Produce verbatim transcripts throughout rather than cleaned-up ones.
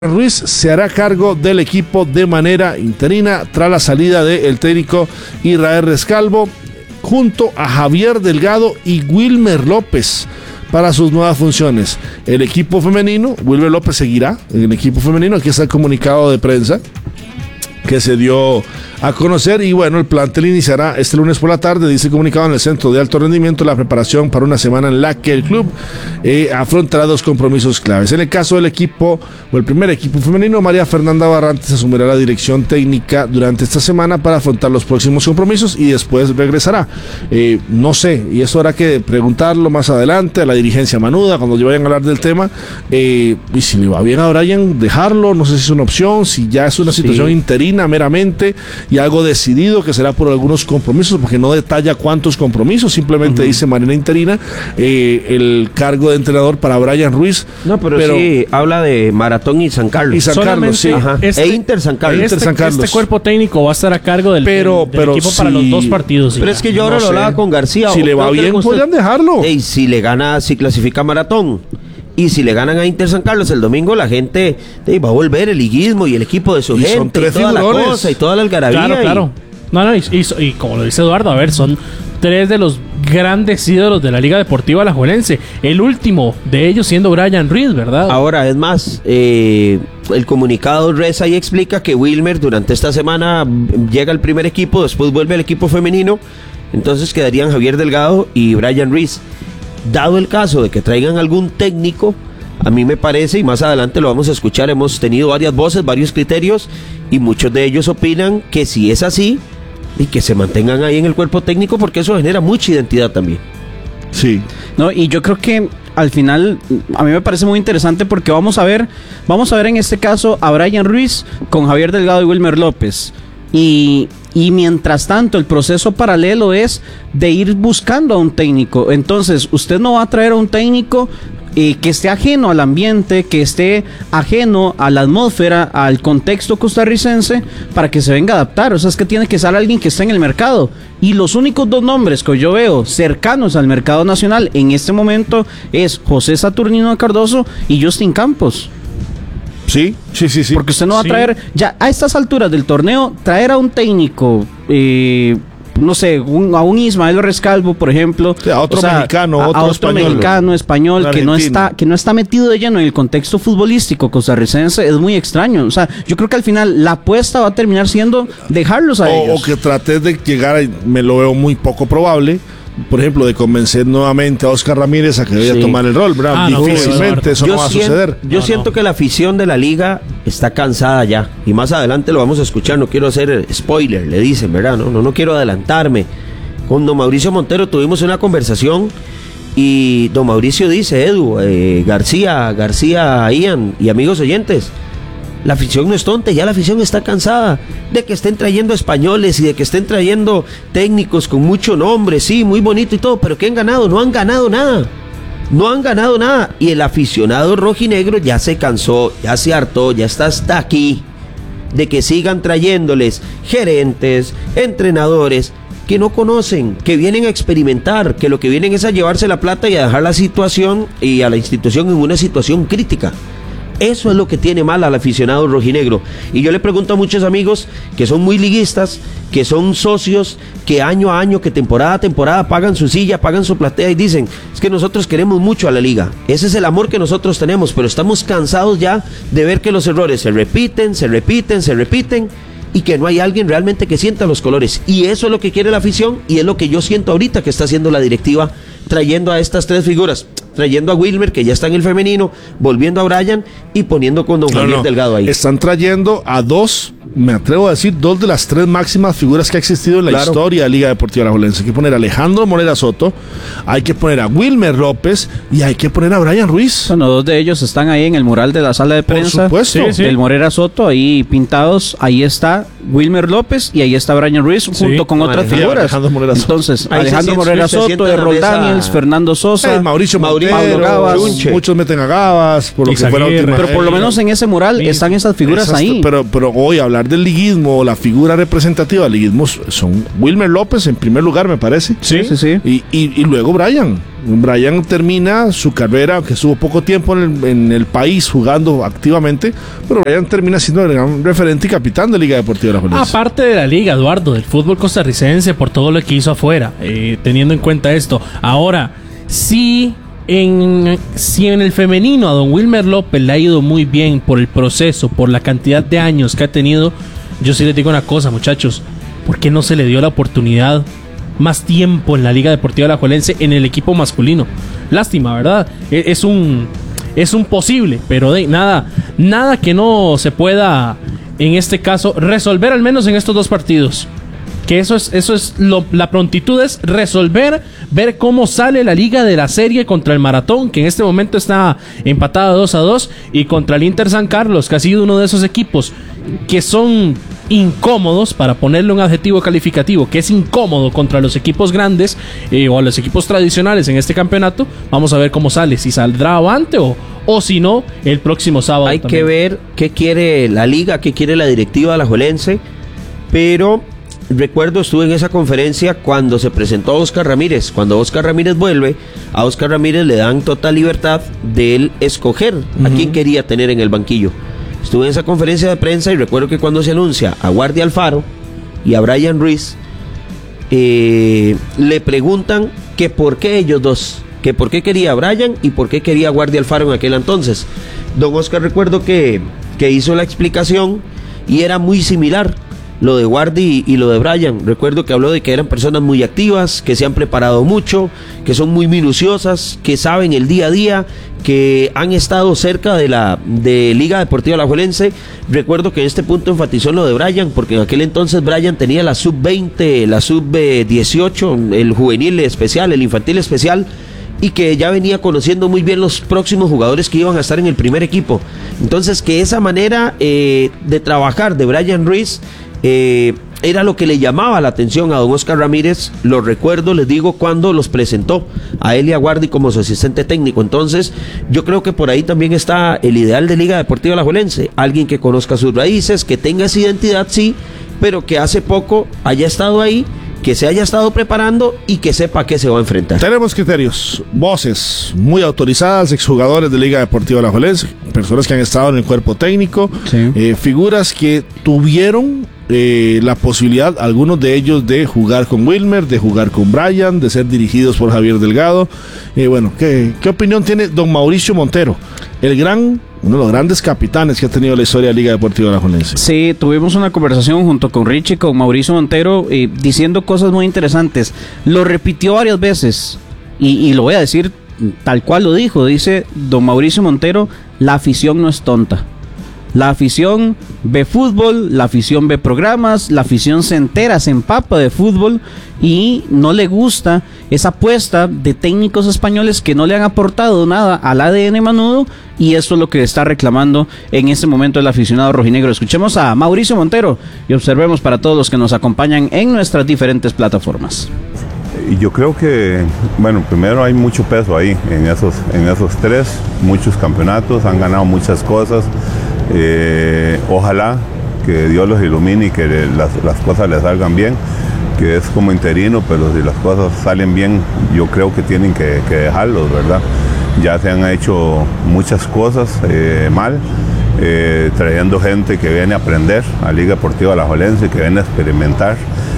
Ruiz se hará cargo del equipo de manera interina tras la salida del técnico Israel Rescalvo, junto a Javier Delgado y Wilmer López para sus nuevas funciones. El equipo femenino, Wilmer López seguirá en el equipo femenino. Aquí está el comunicado de prensa que se dio a conocer, y bueno, el plantel iniciará este lunes por la tarde, dice comunicado, en el Centro de Alto Rendimiento, la preparación para una semana en la que el club eh, afrontará dos compromisos claves. En el caso del equipo, o el primer equipo femenino, María Fernanda Barrantes asumirá la dirección técnica durante esta semana para afrontar los próximos compromisos y después regresará. Eh, no sé, y eso habrá que preguntarlo más adelante a la dirigencia manuda, cuando ya vayan a hablar del tema, eh, y si le va bien a Brian, dejarlo, no sé si es una opción, si ya es una situación sí. interina meramente, y algo decidido que será por algunos compromisos, porque no detalla cuántos compromisos, simplemente uh-huh. dice manera interina eh, el cargo de entrenador para Brian Ruiz. No, pero, pero sí habla de Maratón y San Carlos. Y San Carlos, sí. Este, e Inter San Carlos. Este, Inter San Carlos. Este cuerpo técnico va a estar a cargo del, pero, del, del pero equipo si, para los dos partidos. Pero ya. es que yo ahora no lo hablaba con García. Si le va bien, podrían dejarlo. Ey, si le gana, si clasifica Maratón. Y si le ganan a Inter San Carlos el domingo, la gente ey, va a volver el liguismo y el equipo de su y gente y toda figurones. la cosa y toda la algarabía. Claro, y... claro. No, no, y, y, y como lo dice Eduardo, a ver, son tres de los grandes ídolos de la Liga Deportiva Alajuelense. El último de ellos siendo Brian Ruiz, ¿verdad? Ahora, es más, eh, el comunicado reza y explica que Wilmer durante esta semana llega al primer equipo, después vuelve al equipo femenino, entonces quedarían Javier Delgado y Brian Ruiz. Dado el caso de que traigan algún técnico, a mí me parece, y más adelante lo vamos a escuchar, hemos tenido varias voces, varios criterios, y muchos de ellos opinan que si es así, y que se mantengan ahí en el cuerpo técnico, porque eso genera mucha identidad también. Sí. No, y yo creo que al final a mí me parece muy interesante, porque vamos a ver, vamos a ver en este caso a Brian Ruiz con Javier Delgado y Wilmer López. Y, y mientras tanto el proceso paralelo es de ir buscando a un técnico. Entonces usted no va a traer a un técnico eh, que esté ajeno al ambiente, que esté ajeno a la atmósfera, al contexto costarricense, para que se venga a adaptar. O sea, es que tiene que ser alguien que esté en el mercado. Y los únicos dos nombres que yo veo cercanos al mercado nacional en este momento es José Saturnino Cardoso y Justin Campos. Sí, sí, sí, sí. Porque usted no va sí. a traer, ya a estas alturas del torneo, traer a un técnico, eh, no sé, un, a un Ismael Rescalvo, por ejemplo. Sí, a otro o sea, mexicano, a, otro a otro español. mexicano, español, que no, está, que no está metido de lleno en el contexto futbolístico costarricense, es muy extraño. O sea, yo creo que al final la apuesta va a terminar siendo dejarlos a o, ellos. O que trates de llegar, a, me lo veo muy poco probable, por ejemplo, de convencer nuevamente a Oscar Ramírez a que vaya sí. a tomar el rol, ¿verdad? Ah, difícilmente no, eso yo no va a siento, suceder. Yo no, siento no. que la afición de la liga está cansada ya, y más adelante lo vamos a escuchar, no quiero hacer spoiler, le dicen, ¿verdad? No, no, no quiero adelantarme. Con don Mauricio Montero tuvimos una conversación y don Mauricio dice, Edu, eh, García, García, Ian y amigos oyentes, la afición no es tonta, ya la afición está cansada de que estén trayendo españoles y de que estén trayendo técnicos con mucho nombre, sí, muy bonito y todo, pero ¿qué han ganado? No han ganado nada, no han ganado nada, y el aficionado rojinegro ya se cansó, ya se hartó, ya está hasta aquí de que sigan trayéndoles gerentes, entrenadores que no conocen, que vienen a experimentar, que lo que vienen es a llevarse la plata y a dejar la situación y a la institución en una situación crítica. Eso es lo que tiene mal al aficionado rojinegro. Y yo le pregunto a muchos amigos que son muy liguistas, que son socios, que año a año, que temporada a temporada pagan su silla, pagan su platea y dicen, es que nosotros queremos mucho a la liga. Ese es el amor que nosotros tenemos, pero estamos cansados ya de ver que los errores se repiten, se repiten, se repiten, y que no hay alguien realmente que sienta los colores. Y eso es lo que quiere la afición, y es lo que yo siento ahorita que está haciendo la directiva, trayendo a estas tres figuras, trayendo a Wilmer, que ya está en el femenino, volviendo a Brian y poniendo con don no, Javier no. Delgado ahí. Están trayendo a dos, me atrevo a decir, dos de las tres máximas figuras que ha existido en la claro. historia de Liga Deportiva Alajuelense. Hay que poner a Alejandro Morera Soto, hay que poner a Wilmer López y hay que poner a Brian Ruiz. Bueno, dos de ellos están ahí en el mural de la sala de prensa. Por supuesto. Sí, sí. El Morera Soto, ahí pintados, ahí está Wilmer López y ahí está Brian Ruiz sí. junto con no, otras Alejandro, figuras. Alejandro Morera Soto. Entonces, ahí Alejandro Morera Soto, Errol Daniels, Fernando Sosa, eh, Mauricio Mauricio Pablo Gabas, muchos meten a Gabas por lo que fuera última. Pero por lo menos en ese mural sí. están esas figuras esas, ahí. Pero, pero hoy hablar del liguismo, la figura representativa del liguismo son Wilmer López en primer lugar, me parece. Sí, sí, sí. Y, y, y luego Brian. Brian termina su carrera, aunque estuvo poco tiempo en el, en el país jugando activamente, pero Brian termina siendo el gran referente y capitán de Liga Deportiva Alajuelense. Aparte de la liga, Eduardo, del fútbol costarricense, por todo lo que hizo afuera, eh, teniendo en cuenta esto. Ahora, sí... En, si en el femenino a don Wilmer López le ha ido muy bien por el proceso, por la cantidad de años que ha tenido, yo sí les digo una cosa, muchachos, ¿por qué no se le dio la oportunidad más tiempo en la Liga Deportiva Alajuelense en el equipo masculino? Lástima, ¿verdad? Es, es un es un posible, pero de nada, nada que no se pueda en este caso resolver, al menos en estos dos partidos. Que eso es, eso es lo, la prontitud es resolver, ver cómo sale la liga de la serie contra el Maratón, que en este momento está empatada dos a dos, y contra el Inter San Carlos, que ha sido uno de esos equipos que son incómodos, para ponerle un adjetivo calificativo, que es incómodo contra los equipos grandes eh, o a los equipos tradicionales en este campeonato. Vamos a ver cómo sale, si saldrá avante o, o si no, el próximo sábado. Hay también. que ver qué quiere la liga, qué quiere la directiva alajuelense, pero... Recuerdo, estuve en esa conferencia cuando se presentó a Oscar Ramírez. Cuando Oscar Ramírez vuelve, a Oscar Ramírez le dan total libertad de él escoger uh-huh. a quién quería tener en el banquillo. Estuve en esa conferencia de prensa y recuerdo que cuando se anuncia a Guardia Alfaro y a Brian Ruiz, eh, le preguntan que por qué ellos dos, que por qué quería a Brian y por qué quería a Guardia Alfaro en aquel entonces. Don Oscar, recuerdo que, que hizo la explicación y era muy similar. Lo de Guardi y lo de Brian, recuerdo que habló de que eran personas muy activas, que se han preparado mucho, que son muy minuciosas, que saben el día a día, que han estado cerca de la de Liga Deportiva Alajuelense. Recuerdo que en este punto enfatizó lo de Brian, porque en aquel entonces Brian tenía la sub veinte, la sub dieciocho, el juvenil especial, el infantil especial, y que ya venía conociendo muy bien los próximos jugadores que iban a estar en el primer equipo. Entonces, que esa manera eh, de trabajar de Brian Ruiz Eh, era lo que le llamaba la atención a don Oscar Ramírez. Lo recuerdo, les digo, cuando los presentó a él y a Guardi como su asistente técnico. Entonces yo creo que por ahí también está el ideal de Liga Deportiva Alajuelense, alguien que conozca sus raíces, que tenga esa identidad, sí, pero que hace poco haya estado ahí, que se haya estado preparando y que sepa a qué se va a enfrentar. Tenemos criterios, voces muy autorizadas, exjugadores de Liga Deportiva Alajuelense, personas que han estado en el cuerpo técnico, sí. eh, figuras que tuvieron eh, la posibilidad, algunos de ellos, de jugar con Wilmer, de jugar con Brian, de ser dirigidos por Javier Delgado. Eh, bueno, ¿qué, ¿qué opinión tiene don Mauricio Montero, el gran... uno de los grandes capitanes que ha tenido la historia de Liga Deportiva Alajuelense? Sí, tuvimos una conversación junto con Richie, con Mauricio Montero, eh, diciendo cosas muy interesantes. Lo repitió varias veces y, y lo voy a decir tal cual lo dijo. Dice don Mauricio Montero: la afición no es tonta. La afición ve fútbol, la afición ve programas, la afición se entera, se empapa de fútbol y no le gusta esa apuesta de técnicos españoles que no le han aportado nada al A D N manudo, y eso es lo que está reclamando en este momento el aficionado rojinegro. Escuchemos a Mauricio Montero y observemos para todos los que nos acompañan en nuestras diferentes plataformas. Yo creo que, bueno, primero hay mucho peso ahí en esos, en esos tres, muchos campeonatos, han ganado muchas cosas. Eh, ojalá que Dios los ilumine y que le, las, las cosas les salgan bien, que es como interino, pero si las cosas salen bien, yo creo que tienen que, que dejarlos, ¿verdad? Ya se han hecho muchas cosas eh, mal, eh, trayendo gente que viene a aprender a Liga Deportiva Alajuelense, que viene a experimentar,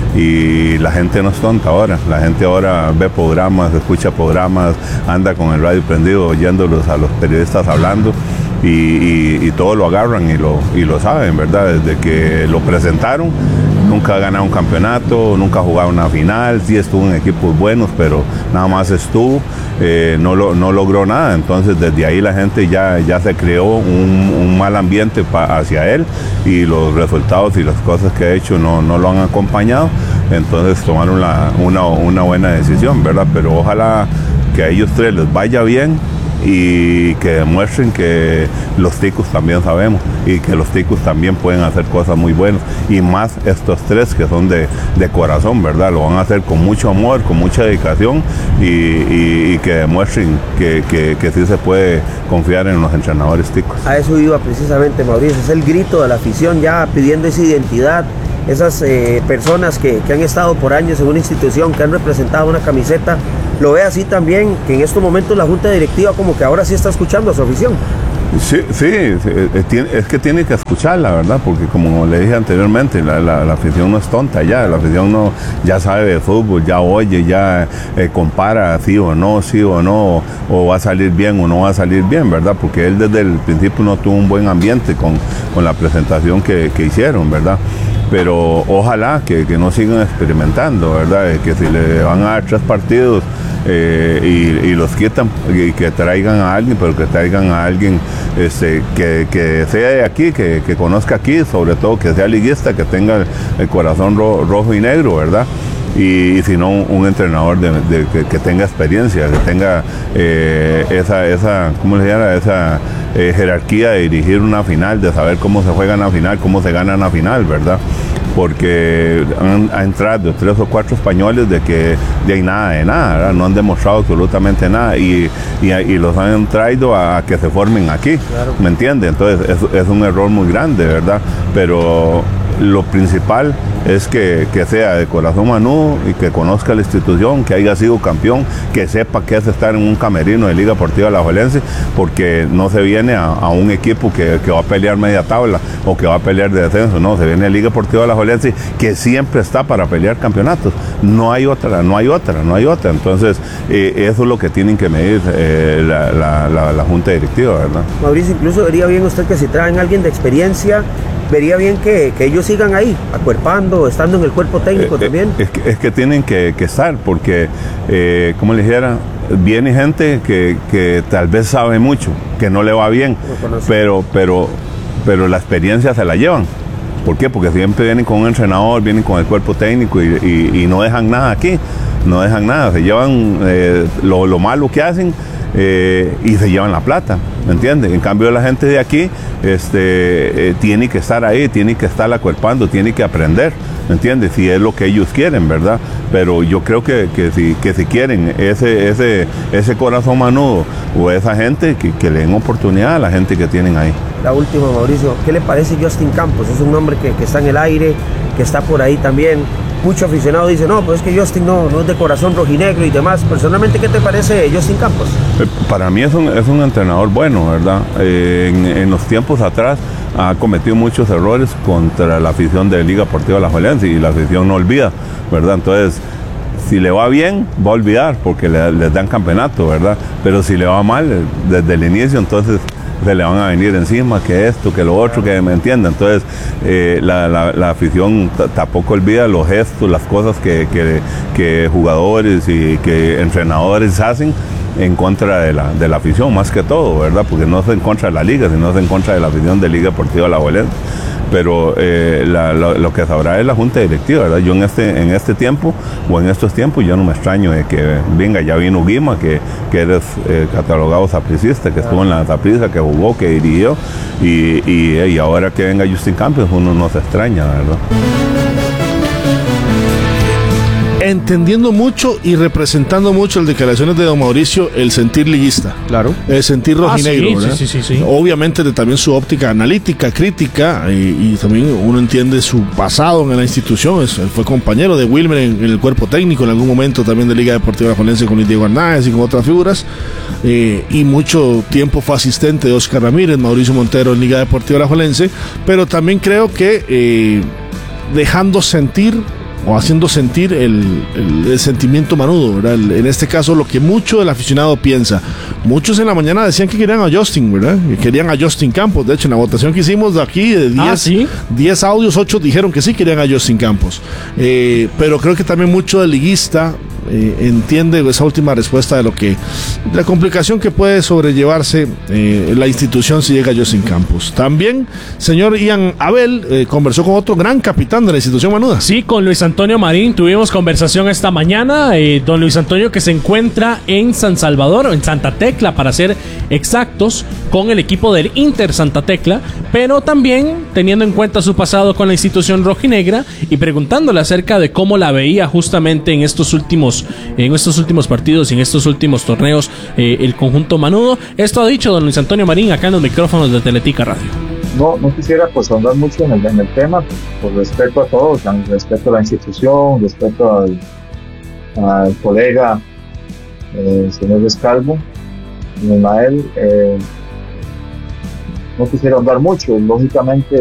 y la gente no es tonta ahora. La gente ahora ve programas, escucha programas, anda con el radio prendido oyéndolos a los periodistas hablando, y, y, y todo lo agarran y lo, y lo saben, ¿verdad? Desde que lo presentaron, nunca ha ganado un campeonato, nunca ha jugado una final, sí estuvo en equipos buenos, pero nada más estuvo, eh, no, lo, no logró nada. Entonces desde ahí la gente ya, ya se creó un, un mal ambiente pa, hacia él, y los resultados y las cosas que ha hecho no, no lo han acompañado. Entonces tomaron la, una, una buena decisión, ¿verdad? Pero ojalá que a ellos tres les vaya bien y que demuestren que los ticos también sabemos, y que los ticos también pueden hacer cosas muy buenas, y más estos tres que son de, de corazón, ¿verdad? Lo van a hacer con mucho amor, con mucha dedicación, y, y, y que demuestren que, que, que sí se puede confiar en los entrenadores ticos. A eso iba precisamente, Mauricio, es el grito de la afición ya pidiendo esa identidad. Esas eh, personas que, que han estado por años en una institución, que han representado una camiseta, lo ve así también, que en estos momentos la junta directiva como que ahora sí está escuchando a su afición. Sí, sí, es que tiene que escucharla, ¿verdad? Porque como le dije anteriormente, la, la, la afición no es tonta ya, la afición no, ya sabe de fútbol, ya oye, ya eh, compara sí o no, sí o no, o va a salir bien o no va a salir bien, ¿verdad? Porque él desde el principio no tuvo un buen ambiente con, con la presentación que, que hicieron, ¿verdad? Pero ojalá que, que no sigan experimentando, ¿verdad? Que si le van a dar tres partidos eh, y, y los quitan, y que traigan a alguien, pero que traigan a alguien este, que, que sea de aquí, que, que conozca aquí, sobre todo que sea liguista, que tenga el, el corazón ro, rojo y negro, ¿verdad? Y, y si no, un, un entrenador de, de, que, que tenga experiencia, que tenga eh, esa, esa, ¿cómo le llama? Esa eh, jerarquía de dirigir una final, de saber cómo se juega una final, cómo se gana una final, ¿verdad? Porque han, han entrado tres o cuatro españoles de que de ahí nada de nada, ¿verdad? No han demostrado absolutamente nada y, y, y los han traído a, a que se formen aquí, claro. ¿Me entiende? Entonces es, es un error muy grande, ¿verdad? Pero lo principal es que, que sea de corazón manudo y que conozca la institución, que haya sido campeón, que sepa qué es estar en un camerino de Liga Deportiva Alajuelense, porque no se viene a, a un equipo que, que va a pelear media tabla o que va a pelear de descenso, no, se viene a Liga Deportiva Alajuelense que siempre está para pelear campeonatos, no hay otra, no hay otra, no hay otra, entonces eh, eso es lo que tienen que medir eh, la, la, la, la Junta Directiva, ¿verdad? Mauricio, incluso vería bien usted que si traen a alguien de experiencia, vería bien que, que ellos sigan ahí, acuerpando, estando en el cuerpo técnico eh, también. Es que, es que tienen que, que estar, porque, eh, como le dijera, viene gente que, que tal vez sabe mucho, que no le va bien, no pero, pero, pero la experiencia se la llevan. ¿Por qué? Porque siempre vienen con un entrenador, vienen con el cuerpo técnico y, y, y no dejan nada aquí, no dejan nada, se llevan eh, lo, lo malo que hacen. Eh, y se llevan la plata, ¿me entiendes? En cambio la gente de aquí este, eh, tiene que estar ahí, tiene que estar acuerpando, tiene que aprender, ¿me entiendes? Si es lo que ellos quieren, ¿verdad? Pero yo creo que, que, si, que si quieren ese, ese, ese corazón manudo o esa gente, que, que le den oportunidad a la gente que tienen ahí. La última, Mauricio, ¿qué le parece Justin Campos? Es un hombre que, que está en el aire, que está por ahí también. Mucho aficionado dice, no, pues es que Justin no, no es de corazón rojinegro y demás. Personalmente, ¿qué te parece Justin Campos? Eh, para mí es un, es un entrenador bueno, ¿verdad? Eh, en, en los tiempos atrás ha cometido muchos errores contra la afición de Liga Deportiva Alajuelense y la afición no olvida, ¿verdad? Entonces, si le va bien, va a olvidar porque le, les dan campeonato, ¿verdad? Pero si le va mal, desde el inicio, entonces se le van a venir encima, que esto, que lo otro, que me entienda. Entonces, eh, la, la, la afición tampoco olvida los gestos, las cosas que, que, que jugadores y que entrenadores hacen en contra de la, de la afición, más que todo, ¿verdad? Porque no es en contra de la liga, sino es en contra de la afición de Liga Deportiva Alajuelense. Pero eh, la, lo, lo que sabrá es la Junta Directiva, ¿verdad? Yo en este, en este tiempo, o en estos tiempos, yo no me extraño de que venga, ya vino Guima, que, que eres eh, catalogado sapricista, que estuvo en la Saprissa, que jugó, que dirigió, y, y, y ahora que venga Justin Campos, uno no se extraña, ¿verdad? Entendiendo mucho y representando mucho las declaraciones de don Mauricio, el sentir liguista. Claro. El sentir rojinegro, ah, sí, ¿verdad? Sí, sí, sí, sí. Obviamente de también su óptica analítica, crítica, y, y también uno entiende su pasado en la institución. Es, fue compañero de Wilmer en, en el cuerpo técnico en algún momento también de Liga Deportiva Alajuelense con Diego Hernández y con otras figuras. Eh, y mucho tiempo fue asistente de Oscar Ramírez, Mauricio Montero en Liga Deportiva Alajuelense. Pero también creo que eh, dejando sentir o haciendo sentir el, el, el sentimiento manudo, ¿verdad? El, en este caso, lo que mucho del aficionado piensa. Muchos en la mañana decían que querían a Justin, ¿verdad? Que querían a Justin Campos. De hecho, en la votación que hicimos de aquí, de diez, ah, ¿sí? diez audios, ocho dijeron que sí querían a Justin Campos. Eh, pero creo que también mucho del liguista eh, entiende esa última respuesta de lo que la complicación que puede sobrellevarse eh, la institución si llega Justin Campos. También, señor Ian Abel eh, conversó con otro gran capitán de la institución manuda. Sí, con Luis Antonio Marín tuvimos conversación esta mañana. Eh, don Luis Antonio, que se encuentra en San Salvador, o en Santa Tecla, para ser exactos, con el equipo del Inter Santa Tecla, pero también teniendo en cuenta su pasado con la institución rojinegra y preguntándole acerca de cómo la veía justamente en estos últimos, en estos últimos partidos y en estos últimos torneos eh, el conjunto manudo. Esto ha dicho don Luis Antonio Marín acá en los micrófonos de Teletica Radio. No, no quisiera pues ahondar mucho en el, en el tema, pues, por respeto a todos, respeto a la institución, respeto al, al colega eh, el señor Rescalvo, Ismael. Eh, no quisiera hablar mucho, lógicamente